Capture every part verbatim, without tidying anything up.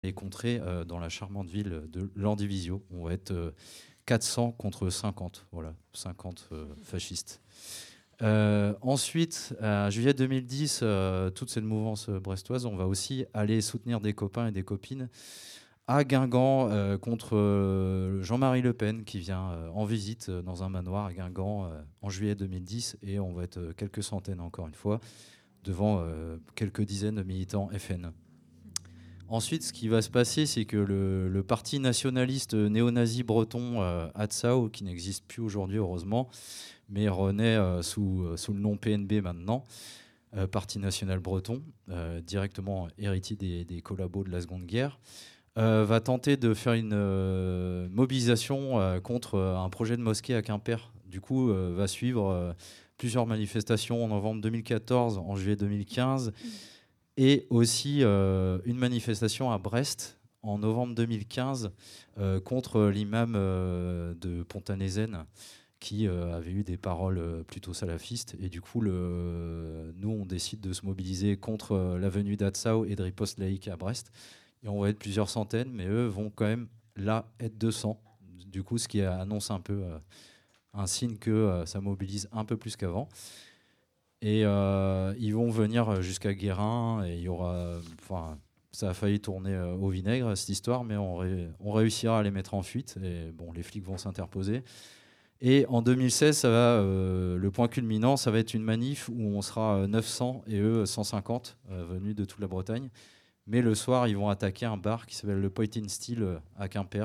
est contrée euh, dans la charmante ville de Landivisio. On va être euh, quatre cents contre cinquante, voilà, cinquante euh, fascistes. Euh, ensuite, en juillet deux mille dix, euh, toute cette mouvance brestoise, on va aussi aller soutenir des copains et des copines à Guingamp euh, contre euh, Jean-Marie Le Pen qui vient euh, en visite euh, dans un manoir à Guingamp euh, en juillet deux mille dix, et on va être euh, quelques centaines encore une fois devant euh, quelques dizaines de militants F N. Ensuite, ce qui va se passer, c'est que le, le parti nationaliste néo-nazi breton euh, Atsao, qui n'existe plus aujourd'hui heureusement, mais renaît euh, sous, euh, sous le nom P N B maintenant, euh, Parti national breton, euh, directement héritier des, des collabos de la Seconde Guerre, euh, va tenter de faire une euh, mobilisation euh, contre euh, un projet de mosquée à Quimper. Du coup, euh, va suivre euh, plusieurs manifestations en novembre deux mille quatorze, en juillet deux mille quinze, et aussi euh, une manifestation à Brest en novembre deux mille quinze euh, contre l'imam euh, de Pont-à-Nézen, qui euh, avait eu des paroles euh, plutôt salafistes. Et du coup, le, nous, on décide de se mobiliser contre euh, la venue d'Atsao et de riposte laïque à Brest. Et on va être plusieurs centaines, mais eux vont quand même là être deux cents. Du coup, ce qui annonce un peu euh, un signe que euh, ça mobilise un peu plus qu'avant. Et euh, ils vont venir jusqu'à Guérin, et il y aura, enfin, ça a failli tourner euh, au vinaigre cette histoire, mais on, ré, on réussira à les mettre en fuite. Et bon, les flics vont s'interposer. Et en deux mille seize, ça va, euh, le point culminant, ça va être une manif où on sera neuf cents et eux cent cinquante euh, venus de toute la Bretagne. Mais le soir, ils vont attaquer un bar qui s'appelle le Point in Steel euh, à Quimper.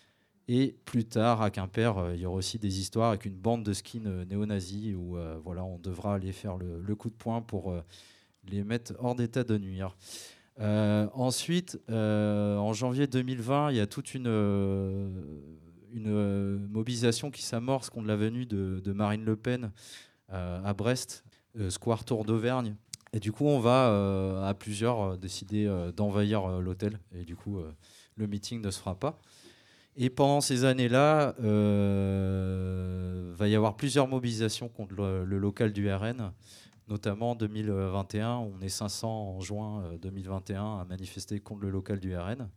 Et plus tard, à Quimper, euh, il y aura aussi des histoires avec une bande de skins euh, néo-nazis où euh, voilà, on devra aller faire le, le coup de poing pour euh, les mettre hors d'état de nuire. Euh, ensuite, euh, en janvier deux mille vingt, il y a toute une, euh, une euh, mobilisation qui s'amorce contre la venue de, de Marine Le Pen euh, à Brest, euh, Square Tour d'Auvergne. Et du coup, on va euh, à plusieurs euh, décider euh, d'envahir euh, l'hôtel. Et du coup, euh, le meeting ne se fera pas. Et pendant ces années-là, euh, va y avoir plusieurs mobilisations contre le, le local du R N, notamment en deux mille vingt et un. On est cinq cents en juin deux mille vingt et un à manifester contre le local du R N.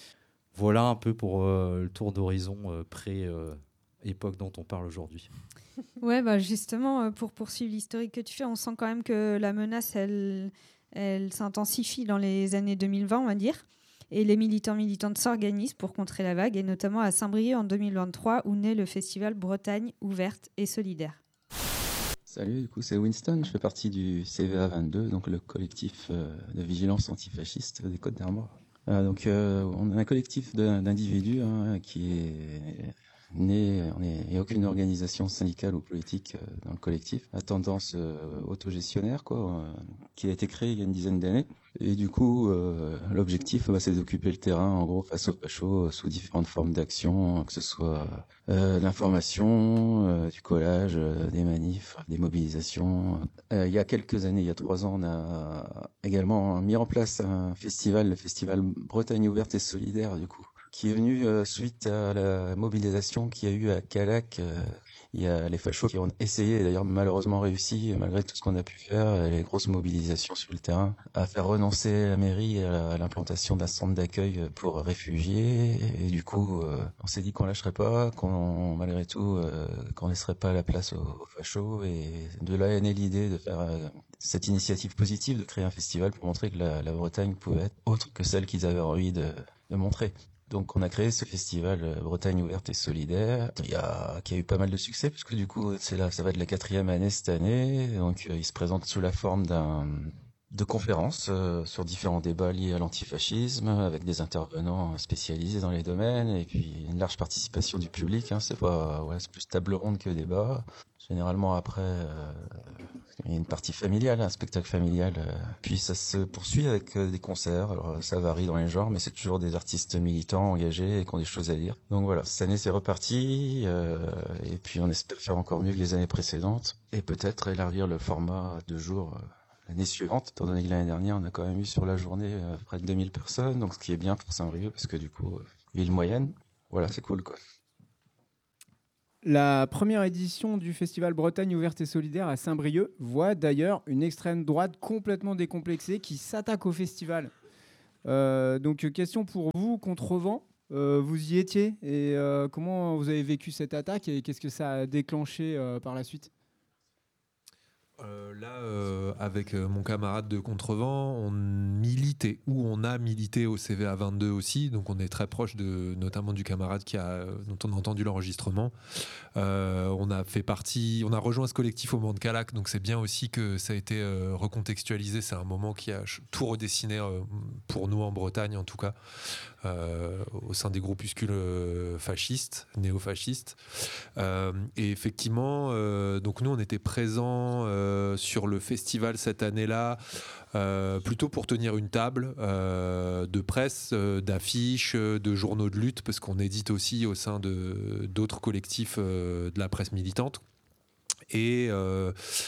Voilà un peu pour euh, le tour d'horizon euh, pré-époque euh, dont on parle aujourd'hui. Ouais, bah justement, pour poursuivre l'historique que tu fais, on sent quand même que la menace, elle, elle s'intensifie dans les années deux mille vingt, on va dire. Et les militants militantes s'organisent pour contrer la vague, et notamment à Saint-Brieuc en deux mille vingt-trois, où naît le festival Bretagne ouverte et solidaire. Salut, du coup c'est Winston, je fais partie du C V A vingt-deux, donc le collectif euh, de vigilance antifasciste des Côtes d'Armor. Euh, donc euh, on est un collectif de- d'individus hein, qui est né, on est, il n'y a aucune organisation syndicale ou politique euh, dans le collectif, à tendance euh, autogestionnaire quoi, euh, qui a été créé il y a une dizaine d'années. Et du coup, euh, l'objectif, bah, c'est d'occuper le terrain, en gros, face aux fachos, euh, sous différentes formes d'action, que ce soit euh, de l'information, euh, du collage, euh, des manifs, des mobilisations. Euh, il y a quelques années, il y a trois ans, on a également mis en place un festival, le festival Bretagne ouverte et solidaire, du coup, qui est venu euh, suite à la mobilisation qu'il y a eu à Calac. Euh, il y a les fachos qui ont essayé, et d'ailleurs malheureusement réussi, malgré tout ce qu'on a pu faire, et les grosses mobilisations sur le terrain, à faire renoncer la mairie à l'implantation d'un centre d'accueil pour réfugiés. Et du coup, euh, on s'est dit qu'on lâcherait pas, qu'on malgré tout, euh, qu'on laisserait pas la place aux, aux fachos. Et de là est née l'idée de faire euh, cette initiative positive, de créer un festival pour montrer que la, la Bretagne pouvait être autre que celle qu'ils avaient envie de, de montrer. Donc on a créé ce festival euh, Bretagne ouverte et solidaire, il y a, qui a eu pas mal de succès, puisque du coup c'est là, ça va être la quatrième année cette année, donc euh, il se présente sous la forme d'un de conférences euh, sur différents débats liés à l'antifascisme, avec des intervenants spécialisés dans les domaines, et puis une large participation du public, hein, c'est pas, ouais, c'est plus table ronde que débat. Généralement après, euh, il y a une partie familiale, un spectacle familial. euh, Puis ça se poursuit avec euh, des concerts. Alors ça varie dans les genres, mais c'est toujours des artistes militants, engagés et qui ont des choses à dire. Donc voilà, cette année c'est reparti. euh, et puis on espère faire encore mieux que les années précédentes. Et peut-être élargir le format de jour euh, l'année suivante, étant donné que l'année dernière on a quand même eu sur la journée euh, près de deux mille personnes. Donc ce qui est bien pour Saint-Brieuc, parce que du coup, euh, ville moyenne. Voilà, c'est cool quoi. La première édition du festival Bretagne ouverte et solidaire à Saint-Brieuc voit d'ailleurs une extrême droite complètement décomplexée qui s'attaque au festival. Euh, donc, question pour vous, Contrevent. Euh, vous y étiez et euh, comment vous avez vécu cette attaque et qu'est-ce que ça a déclenché euh, par la suite ? Euh, là, euh, avec euh, mon camarade de Contrevent, on militait ou on a milité au C V A vingt-deux aussi, donc on est très proche de, notamment du camarade qui a, dont on a entendu l'enregistrement. Euh, on a fait partie, on a rejoint ce collectif au moment de Calac, donc c'est bien aussi que ça a été euh, recontextualisé. C'est un moment qui a tout redessiné euh, pour nous en Bretagne, en tout cas, euh, au sein des groupuscules euh, fascistes, néo-fascistes. Euh, et effectivement, euh, donc nous on était présents. Euh, Euh, sur le festival cette année-là, euh, plutôt pour tenir une table euh, de presse, euh, d'affiches, de journaux de lutte, parce qu'on édite aussi au sein de, d'autres collectifs euh, de la presse militante. Et, euh,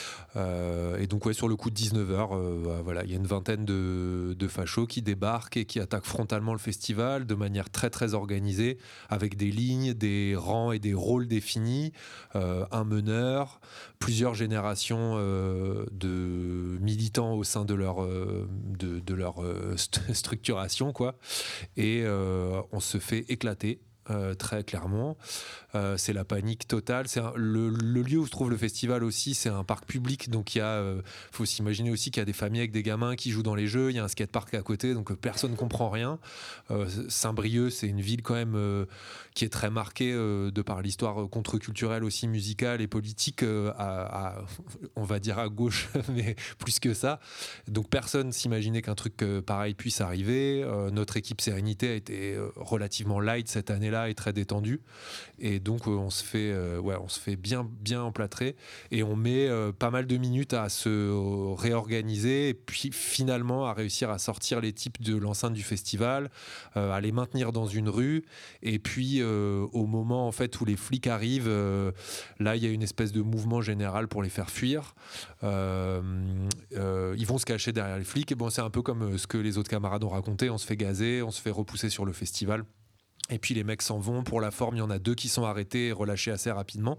euh, et donc ouais, sur le coup de dix-neuf heures, euh, voilà, il y a une vingtaine de, de fachos qui débarquent et qui attaquent frontalement le festival de manière très très organisée, avec des lignes, des rangs et des rôles définis, euh, un meneur, plusieurs générations euh, de militants au sein de leur, euh, de, de leur euh, st- structuration, quoi. Et euh, on se fait éclater. Euh, très clairement, euh, c'est la panique totale. C'est un, le, le lieu où se trouve le festival aussi, c'est un parc public, donc il y a, euh, faut s'imaginer aussi qu'il y a des familles avec des gamins qui jouent dans les jeux. Il y a un skatepark à côté, donc euh, personne ne comprend rien. Euh, Saint-Brieuc, c'est une ville quand même euh, qui est très marquée euh, de par l'histoire contre-culturelle aussi musicale et politique, euh, à, à, on va dire à gauche, mais plus que ça. Donc personne s'imaginait qu'un truc euh, pareil puisse arriver. Euh, notre équipe Sérénité a été euh, relativement light cette année-là est très détendu et donc euh, on se fait euh, ouais on se fait bien bien emplâtrer et on met euh, pas mal de minutes à se euh, réorganiser et puis finalement à réussir à sortir les types de l'enceinte du festival, euh, à les maintenir dans une rue et puis euh, au moment en fait où les flics arrivent, euh, là il y a une espèce de mouvement général pour les faire fuir. Euh, euh, ils vont se cacher derrière les flics et bon c'est un peu comme ce que les autres camarades ont raconté, on se fait gazer, on se fait repousser sur le festival. Et puis les mecs s'en vont. Pour la forme, il y en a deux qui sont arrêtés et relâchés assez rapidement.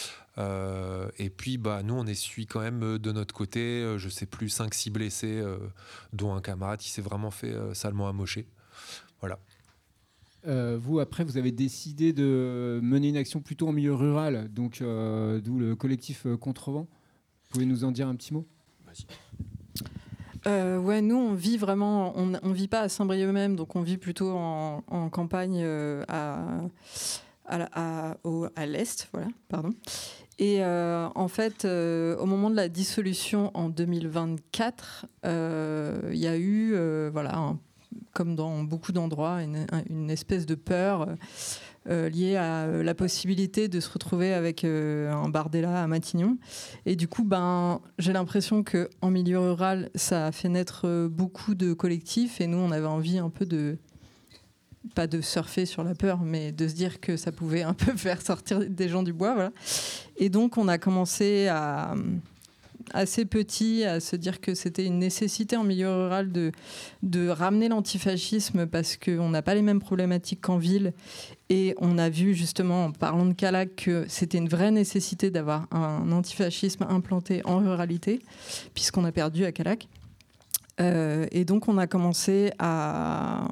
Euh, et puis bah, nous, on essuie quand même de notre côté, euh, je sais plus, cinq six blessés, euh, dont un camarade qui s'est vraiment fait euh, salement amocher. Voilà. Euh, vous, après, vous avez décidé de mener une action plutôt en milieu rural, donc euh, d'où le collectif Contrevent. Vous pouvez nous en dire un petit mot ? Vas-y. Euh, ouais, nous on vit vraiment, on, on vit pas à Saint-Brieuc même, donc on vit plutôt en, en campagne euh, à, à, à, au, à l'est, voilà, pardon. Et euh, en fait, euh, au moment de la dissolution en deux mille vingt-quatre, il euh, y a eu, euh, voilà, un, comme dans beaucoup d'endroits, une, une espèce de peur. Euh, lié à euh, la possibilité de se retrouver avec euh, un Bardella à Matignon. Et du coup, ben, j'ai l'impression qu'en milieu rural, ça a fait naître euh, beaucoup de collectifs. Et nous, on avait envie un peu de... pas de surfer sur la peur, mais de se dire que ça pouvait un peu faire sortir des gens du bois. Voilà. Et donc, on a commencé à... assez petit, à se dire que c'était une nécessité en milieu rural de, de ramener l'antifascisme parce qu'on n'a pas les mêmes problématiques qu'en ville. Et on a vu justement en parlant de Calac que c'était une vraie nécessité d'avoir un antifascisme implanté en ruralité, puisqu'on a perdu à Calac. Euh, et donc on a commencé à...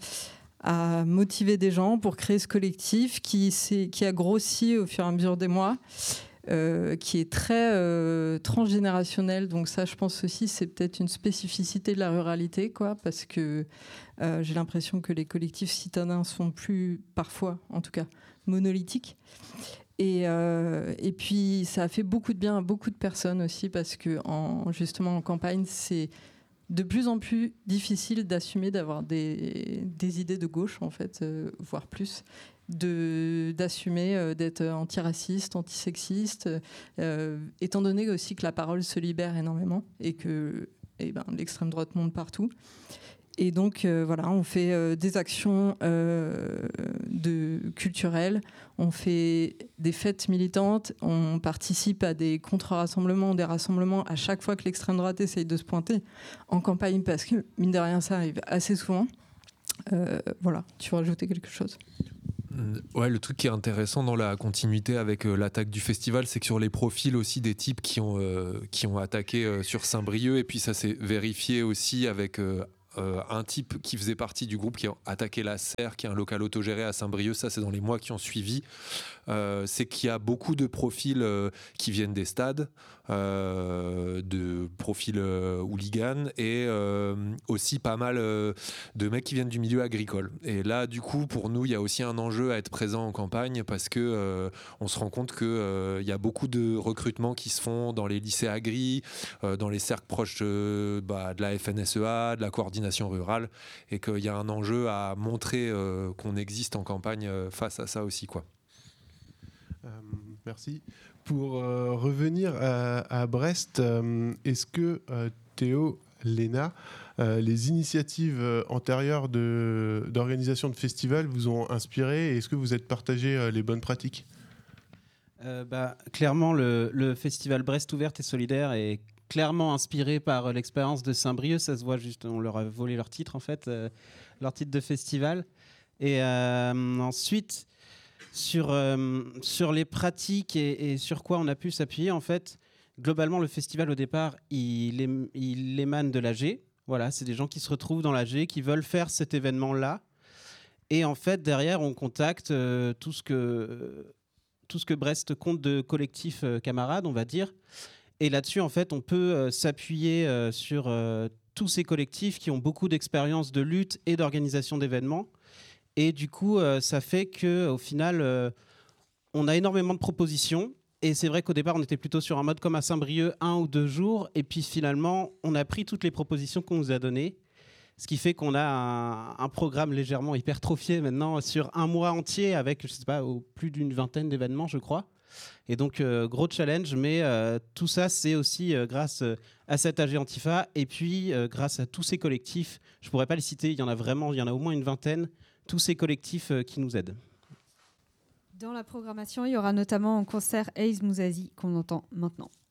à motiver des gens pour créer ce collectif qui, qui a grossi au fur et à mesure des mois. Euh, qui est très euh, transgénérationnel, donc ça je pense aussi c'est peut-être une spécificité de la ruralité, quoi, parce que euh, j'ai l'impression que les collectifs citadins sont plus, parfois en tout cas, monolithiques. Et, euh, et puis ça a fait beaucoup de bien à beaucoup de personnes aussi, parce que en, justement en campagne c'est de plus en plus difficile d'assumer d'avoir des, des idées de gauche en fait, euh, voire plus. De, d'assumer euh, d'être antiraciste, antisexiste, euh, étant donné aussi que la parole se libère énormément et que eh ben, l'extrême droite monte partout. Et donc, euh, voilà, on fait euh, des actions euh, de, culturelles, on fait des fêtes militantes, on participe à des contre-rassemblements, des rassemblements à chaque fois que l'extrême droite essaye de se pointer en campagne, parce que, mine de rien, ça arrive assez souvent. Euh, voilà, tu veux rajouter quelque chose ? Ouais, le truc qui est intéressant dans la continuité avec euh, l'attaque du festival, c'est que sur les profils aussi des types qui ont, euh, qui ont attaqué euh, sur Saint-Brieuc, et puis ça s'est vérifié aussi avec euh, euh, un type qui faisait partie du groupe qui a attaqué la Serre, qui est un local autogéré à Saint-Brieuc. Ça, c'est dans les mois qui ont suivi. Euh, c'est qu'il y a beaucoup de profils euh, qui viennent des stades, euh, de profils euh, hooligans et euh, aussi pas mal euh, de mecs qui viennent du milieu agricole. Et là, du coup, pour nous, il y a aussi un enjeu à être présent en campagne parce que euh, on se rend compte que euh, il y a beaucoup de recrutements qui se font dans les lycées agri, euh, dans les cercles proches de, bah, de la F N S E A, de la coordination rurale, et qu'il y a un enjeu à montrer euh, qu'on existe en campagne euh, face à ça aussi, quoi. Euh, merci. Pour euh, revenir à, à Brest, euh, est-ce que euh, Théo, Léna, euh, les initiatives euh, antérieures de, d'organisation de festivals vous ont inspiré et est-ce que vous êtes partagé euh, les bonnes pratiques ? euh, bah, Clairement, le, le festival Brest Ouverte et Solidaire est clairement inspiré par l'expérience de Saint-Brieuc. Ça se voit juste, on leur a volé leur titre en fait, euh, leur titre de festival. Et euh, ensuite... Sur, euh, sur les pratiques et, et sur quoi on a pu s'appuyer, en fait, globalement, le festival, au départ, il, ém- il émane de l'A G. Voilà, c'est des gens qui se retrouvent dans l'A G, qui veulent faire cet événement-là. Et en fait, derrière, on contacte euh, tout, ce que, euh, tout ce que Brest compte de collectifs euh, camarades, on va dire. Et là-dessus, en fait, on peut euh, s'appuyer euh, sur euh, tous ces collectifs qui ont beaucoup d'expérience de lutte et d'organisation d'événements. Et du coup, euh, ça fait qu'au final, euh, on a énormément de propositions. Et c'est vrai qu'au départ, on était plutôt sur un mode comme à Saint-Brieuc, un ou deux jours. Et puis finalement, on a pris toutes les propositions qu'on nous a données. Ce qui fait qu'on a un, un programme légèrement hypertrophié maintenant sur un mois entier avec, je sais pas, au plus d'une vingtaine d'événements, je crois. Et donc, euh, gros challenge. Mais euh, tout ça, c'est aussi euh, grâce à cette A G Antifa. Et puis, euh, grâce à tous ces collectifs. Je pourrais pas les citer, il y en a vraiment, il y en a au moins une vingtaine. Tous ces collectifs euh, qui nous aident. Dans la programmation, il y aura notamment un concert Ace Mouzazi qu'on entend maintenant.